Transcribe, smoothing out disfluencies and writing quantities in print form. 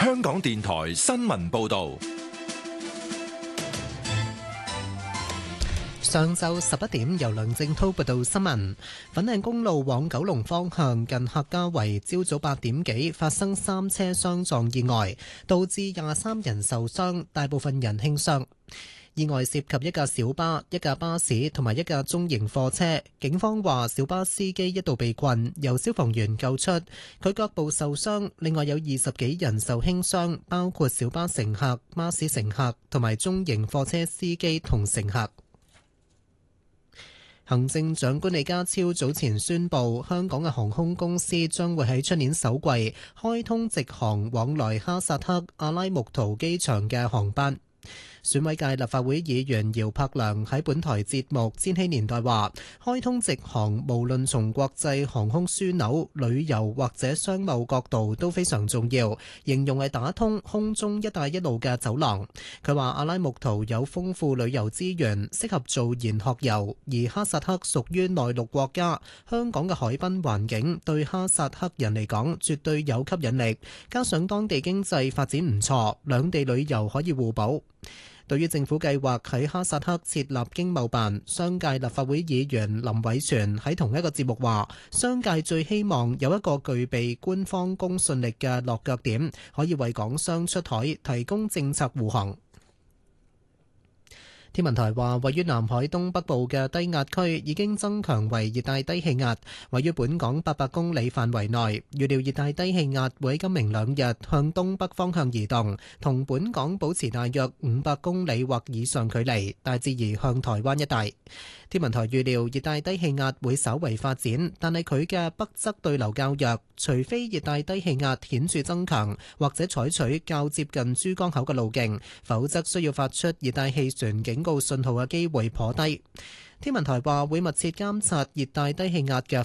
香港電台新聞報道。 上晝11點，由梁正滔報道新聞。粉嶺公路往九龍方向近客家圍，朝早8點幾發生3車相撞意外，導致23人受傷，大部分人輕傷。意外涉及一架小巴、一架巴士同埋一架中型貨車。警方話小巴司機一度被困，由消防員救出，佢腳部受傷。另外有20幾人受輕傷，包括小巴乘客、巴士乘客同埋中型貨車司機同乘客。行政長官李家超早前宣布，香港嘅航空公司將會喺出年首季開通直航往來哈薩克阿拉木圖機場嘅航班。選委界立法會議員姚柏良喺本台節目《千禧年代》話，開通直航無論從國際航空樞紐、旅遊或者商務角度都非常重要，形容係打通空中一帶一路嘅走廊。佢話阿拉木圖有豐富旅遊資源，適合做研學遊，而哈薩克屬於內陸國家，香港嘅海濱環境對哈薩克人嚟講絕對有吸引力，加上當地經濟發展唔錯，兩地旅遊可以互補。對於政府計劃喺哈薩克設立經貿辦，商界立法會議員林偉全喺同一個節目話，商界最希望有一個具備官方公信力嘅落腳點，可以為港商出台提供政策護航。天文台話，位於南海東北部嘅低壓區已經增強為熱帶低氣壓，位於本港800公里範圍內。預料熱帶低氣壓會喺今明兩日向東北方向移動，同本港保持大約500公里或以上距離，大致移向台灣一帶。天文台預料熱帶低氣壓會稍為發展，但係佢嘅北側對流較弱，除非熱帶低氣壓顯著增強，或者採取較接近珠江口嘅路徑，否則需要發出熱帶氣旋警告信號嘅機會頗低。天文台話會密切監察熱帶低氣壓嘅